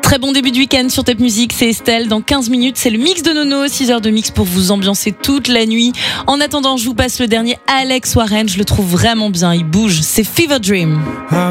Très bon début de week-end sur Top Music, c'est Estelle. Dans 15 minutes, c'est le mix de Nono, 6 heures de mix pour vous ambiancer toute la nuit. En attendant, je vous passe le dernier Alex Warren, je le trouve vraiment bien, il bouge, c'est Fever Dream.